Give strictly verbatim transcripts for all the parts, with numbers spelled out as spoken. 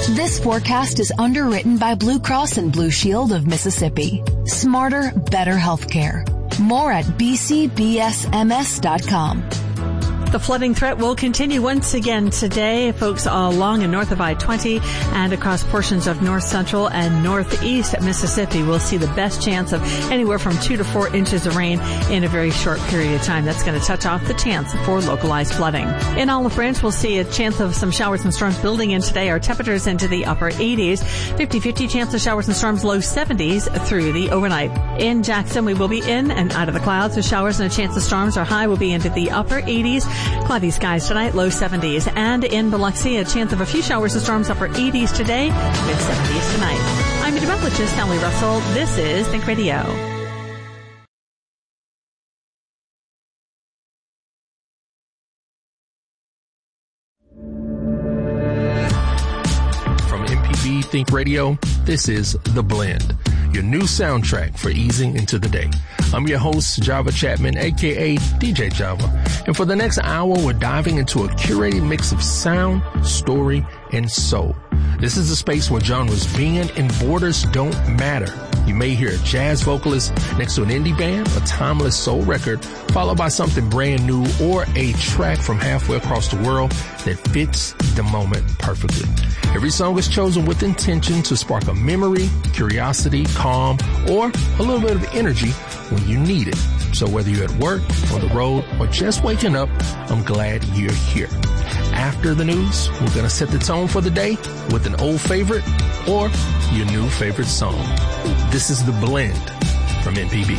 This forecast is underwritten by Blue Cross and Blue Shield of Mississippi. Smarter, better healthcare. More at b c b s m s dot com. The flooding threat will continue once again today. Folks along and north of I twenty and across portions of north central and northeast Mississippi will see the best chance of anywhere from two to four inches of rain in a very short period of time. That's going to touch off the chance for localized flooding. In Olive Branch, we'll see a chance of some showers and storms building in today. Our temperatures into the upper eighties, fifty-fifty chance of showers and storms, low seventies through the overnight. In Jackson, we will be in and out of the clouds with showers and a chance of storms. Our high will be into the upper eighties. Cloudy skies tonight, low seventies. And in Biloxi, a chance of a few showers and storms, upper eighties today, mid seventies tonight. I'm meteorologist Emily Russell. This is Think Radio. From M P B Think Radio, this is The Blend, your new soundtrack for easing into the day. I'm your host, Java Chapman, aka D J Java. And for the next hour, we're diving into a curated mix of sound, story, and soul. This is a space where genres bend and borders don't matter. You may hear a jazz vocalist next to an indie band, a timeless soul record, followed by something brand new, or a track from halfway across the world that fits the moment perfectly. Every song is chosen with intention to spark a memory, curiosity, calm, or a little bit of energy when you need it. So whether you're at work, on the road, or just waking up, I'm glad you're here. After the news, we're going to set the tone for the day with an old favorite or your new favorite song. This is The Blend from M P B.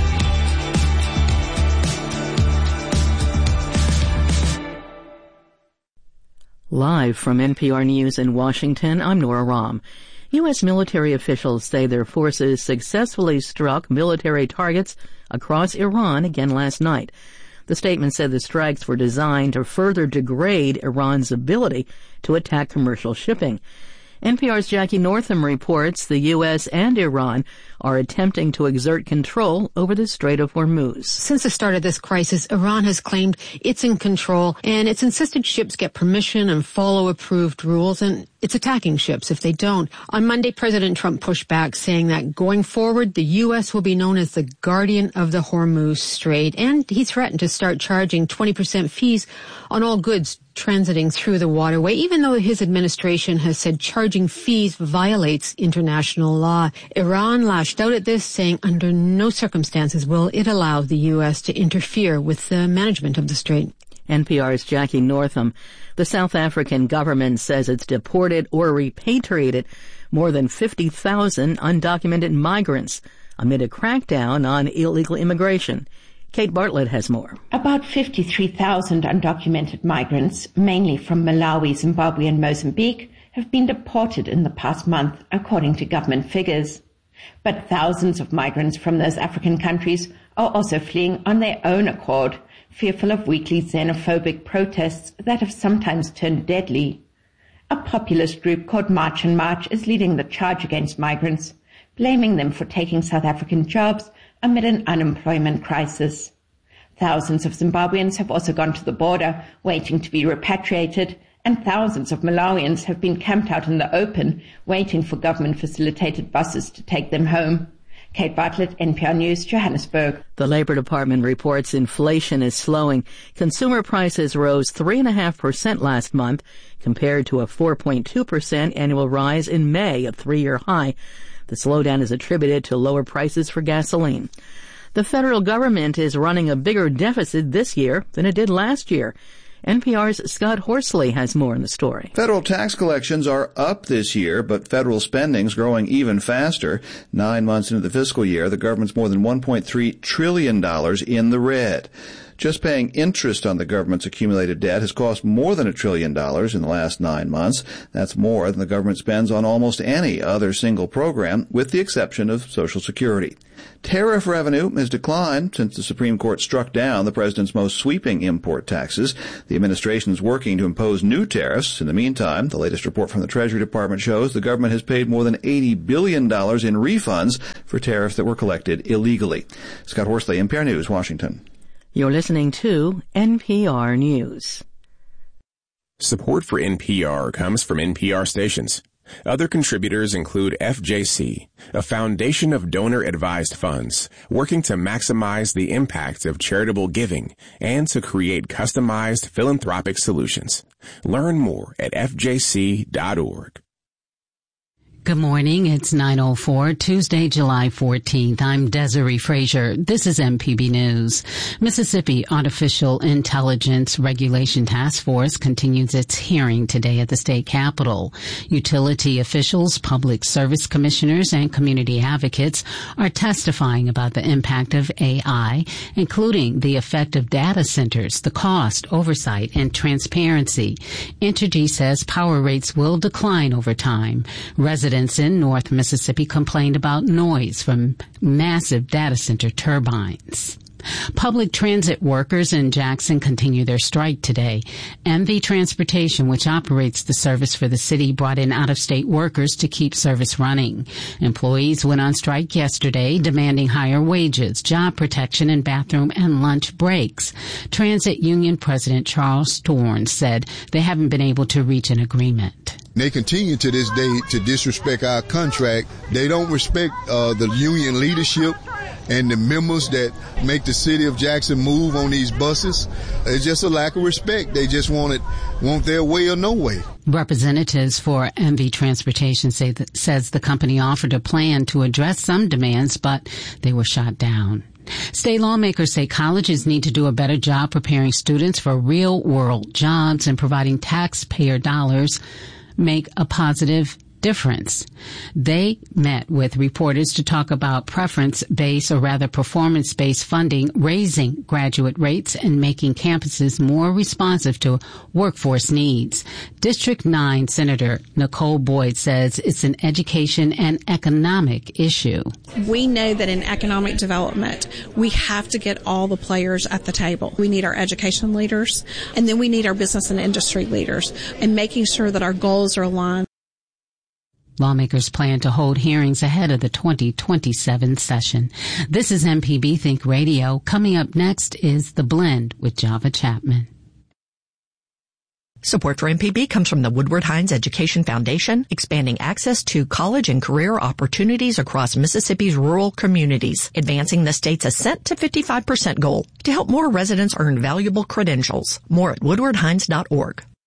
Live from N P R News in Washington, I'm Nora Rahm. U S military officials say their forces successfully struck military targets across Iran again last night. The statement said the strikes were designed to further degrade Iran's ability to attack commercial shipping. N P R's Jackie Northam reports the U S and Iran are attempting to exert control over the Strait of Hormuz. Since the start of this crisis, Iran has claimed it's in control, and it's insisted ships get permission and follow approved rules, and it's attacking ships if they don't. On Monday, President Trump pushed back, saying that going forward, the U S will be known as the guardian of the Hormuz Strait, and he threatened to start charging twenty percent fees on all goods transiting through the waterway, even though his administration has said charging fees violates international law. Iran lashed out at this, saying under no circumstances will it allow the U S to interfere with the management of the strait. N P R's Jackie Northam. The South African government says it's deported or repatriated more than fifty thousand undocumented migrants amid a crackdown on illegal immigration. Kate Bartlett has more. About fifty-three thousand undocumented migrants, mainly from Malawi, Zimbabwe and Mozambique, have been deported in the past month, according to government figures. But thousands of migrants from those African countries are also fleeing on their own accord, fearful of weekly xenophobic protests that have sometimes turned deadly. A populist group called March and March is leading the charge against migrants, blaming them for taking South African jobs amid an unemployment crisis. Thousands of Zimbabweans have also gone to the border, waiting to be repatriated, and thousands of Malawians have been camped out in the open, waiting for government-facilitated buses to take them home. Kate Bartlett, N P R News, Johannesburg. The Labor Department reports inflation is slowing. Consumer prices rose three point five percent last month, compared to a four point two percent annual rise in May, a three-year high. The slowdown is attributed to lower prices for gasoline. The federal government is running a bigger deficit this year than it did last year. N P R's Scott Horsley has more in the story. Federal tax collections are up this year, but federal spending's growing even faster. Nine months into the fiscal year, the government's more than one point three trillion dollars in the red. Just paying interest on the government's accumulated debt has cost more than a trillion dollars in the last nine months. That's more than the government spends on almost any other single program, with the exception of Social Security. Tariff revenue has declined since the Supreme Court struck down the president's most sweeping import taxes. The administration is working to impose new tariffs. In the meantime, the latest report from the Treasury Department shows the government has paid more than eighty billion dollars in refunds for tariffs that were collected illegally. Scott Horsley, N P R News, Washington. You're listening to N P R News. Support for N P R comes from N P R stations. Other contributors include F J C, a foundation of donor-advised funds working to maximize the impact of charitable giving and to create customized philanthropic solutions. Learn more at f j c dot org. Good morning. It's nine oh four, Tuesday, July fourteenth. I'm Desiree Frazier. This is M P B News. Mississippi Artificial Intelligence Regulation Task Force continues its hearing today at the state capitol. Utility officials, public service commissioners, and community advocates are testifying about the impact of A I, including the effect of data centers, the cost, oversight, and transparency. Entergy says power rates will decline over time. Residents in North Mississippi complained about noise from massive data center turbines. Public transit workers in Jackson continue their strike today. M V Transportation, which operates the service for the city, brought in out-of-state workers to keep service running. Employees went on strike yesterday, demanding higher wages, job protection, and bathroom and lunch breaks. Transit Union President Charles Thorne said they haven't been able to reach an agreement. They continue to this day to disrespect our contract. They don't respect uh, the union leadership and the members that make the city of Jackson move on these buses. It's just a lack of respect. They just want it, want their way or no way. Representatives for M V Transportation say that, says the company offered a plan to address some demands, but they were shot down. State lawmakers say colleges need to do a better job preparing students for real-world jobs and providing taxpayer dollars make a positive difference. They met with reporters to talk about preference-based or rather performance-based funding, raising graduate rates, and making campuses more responsive to workforce needs. District nine Senator Nicole Boyd says it's an education and economic issue. We know that in economic development, we have to get all the players at the table. We need our education leaders, and then we need our business and industry leaders, and making sure that our goals are aligned. Lawmakers plan to hold hearings ahead of the twenty twenty-seven session. This is M P B Think Radio. Coming up next is The Blend with Java Chapman. Support for M P B comes from the Woodward Hines Education Foundation, expanding access to college and career opportunities across Mississippi's rural communities, advancing the state's ascent to fifty-five percent goal to help more residents earn valuable credentials. More at woodward hines dot org.